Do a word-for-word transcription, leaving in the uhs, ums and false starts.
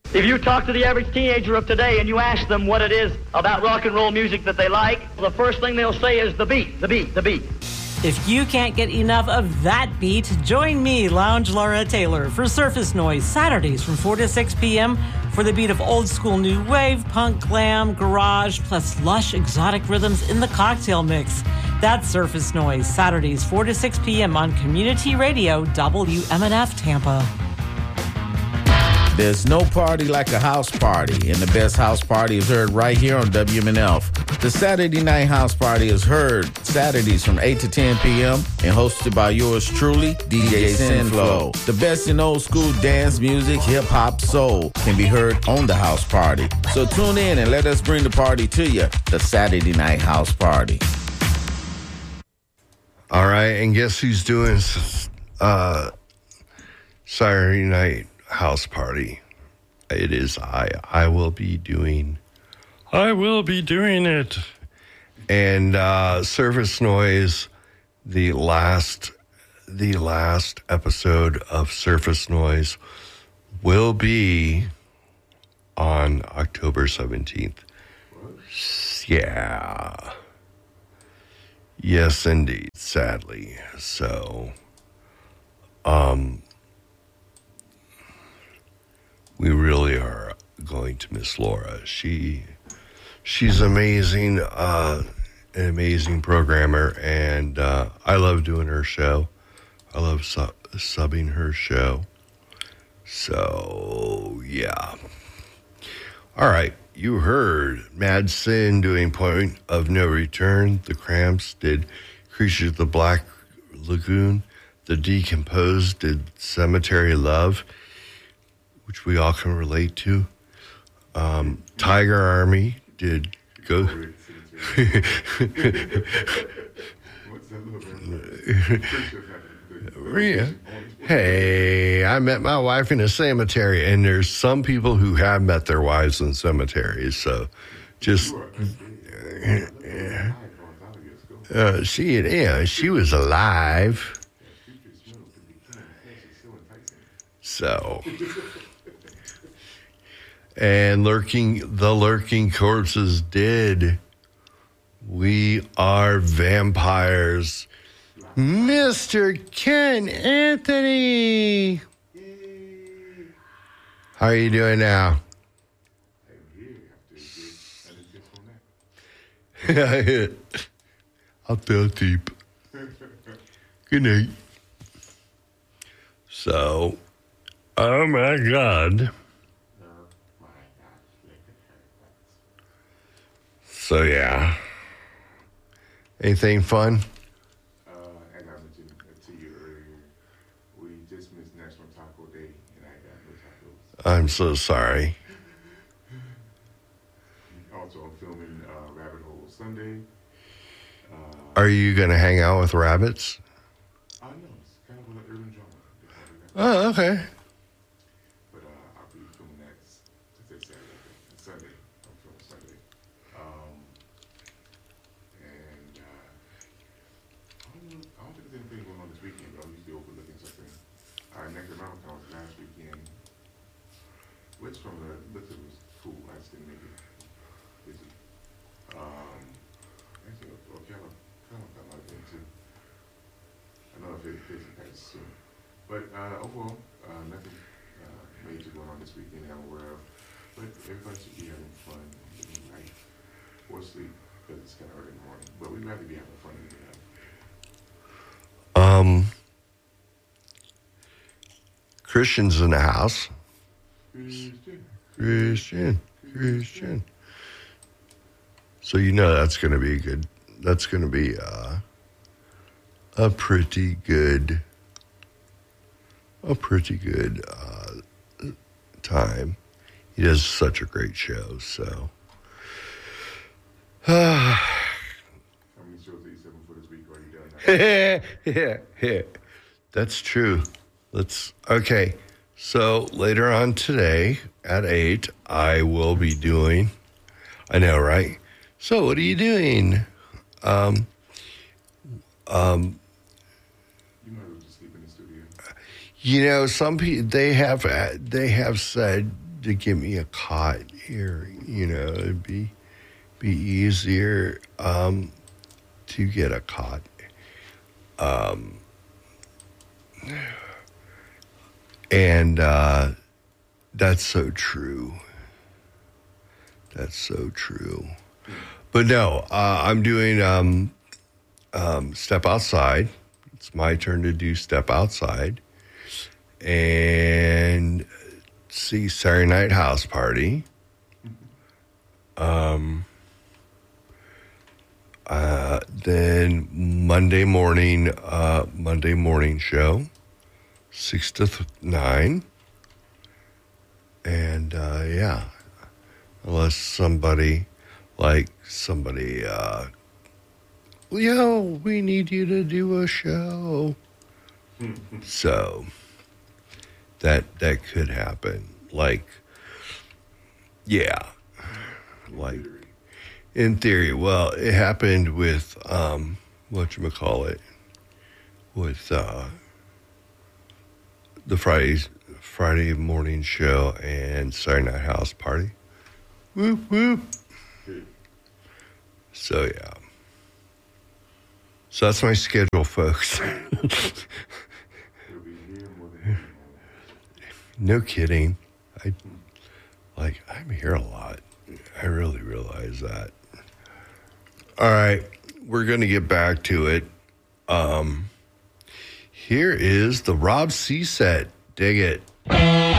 If you talk to the average teenager of today and you ask them what it is about rock and roll music that they like, the first thing they'll say is the beat, the beat, the beat. If you can't get enough of that beat, join me, Lounge Laura Taylor, for Surface Noise, Saturdays from four to six p.m. for the beat of old school new wave, punk, glam, garage, plus lush exotic rhythms in the cocktail mix. That's Surface Noise, Saturdays four to six p.m. on Community Radio, W M N F Tampa. There's no party like a house party, and the best house party is heard right here on W M N F. The Saturday Night House Party is heard Saturdays from eight to ten p.m. and hosted by yours truly, D J Sinflow. The best in old school dance music, hip-hop, soul can be heard on the house party. So tune in and let us bring the party to you, the Saturday Night House Party. All right, and guess who's doing uh, Saturday Night House Party? It is I. I will be doing... I will be doing it. And uh, Surface Noise, the last, the last episode of Surface Noise will be on October seventeenth. Yeah. Yes, indeed. Sadly. So, um, we really are going to miss Laura. She... She's amazing, uh, an amazing programmer, and uh, I love doing her show. I love su- subbing her show. So, yeah. All right, you heard Mad Sin doing Point of No Return. The Cramps did Creatures of the Black Lagoon. The Decomposed did Cemetery Love, which we all can relate to. Um, Tiger Army did go. Hey, I met my wife in a cemetery, and there's some people who have met their wives in cemeteries. So, just uh, she, yeah, she was alive. So. And lurking, the lurking corpses did. We are vampires. Mister Ken Anthony. How are you doing now? I'll feel deep. Good night. So, oh my God. So, yeah. Anything fun? Uh, as I mentioned to you earlier, we just missed National Taco Day, and I got no tacos. I'm so sorry. Also, I'm filming uh, Rabbit Hole Sunday. Uh, Are you going to hang out with rabbits? I know. It's kind of an urban drama. Oh, okay. But uh, I'll be filming that Saturday, Sunday. I'm filming Sunday. Um, and uh, I, don't know, I don't think there's anything going on this weekend, but I'm usually overlooking something. Our next Marathon was last weekend, which from the looks of it was cool. I just didn't make it busy. Um, actually, or Ocala, Ocala got a lot of things too. I know if it is kind of soon. But uh, overall, uh, nothing uh, major going on this weekend that I'm aware of. But everybody should be having fun, getting night or sleep, because it's kind of early in the morning. But we'd rather be having fun than we have. Um, Christian's in the house. Christian. Christian. Christian. So you know that's going to be good. That's going to be uh, a pretty good, a pretty good uh, time. He does such a great show. So, How many shows are you seven for this week? Or are you done? yeah, yeah, that's true. Let's okay. So later on today at eight, I will be doing. I know, right? So what are you doing? Um, um, You might as well just sleep in the studio. you know, some people they have they have said to get me a cot here. You know, it'd be be easier um, to get a cot. Um, and uh, that's so true. That's so true. But no, uh, I'm doing um, um, Step Outside. It's my turn to do Step Outside. And see Saturday Night House Party. Um, uh, then Monday morning, uh, Monday morning show, six to th- nine. And uh, yeah, unless somebody, like somebody, uh, yo, we need you to do a show. So that that could happen. Like, yeah, like in theory. Well, it happened with um, whatchamacallit, with uh, the Fridays, Friday morning show and Saturday Night House Party. Whoop whoop. So yeah. So that's my schedule, folks. No kidding. I like I'm here a lot. I really realize that. All right, we're gonna get back to it. Um, here is the Rob C set. Dig it.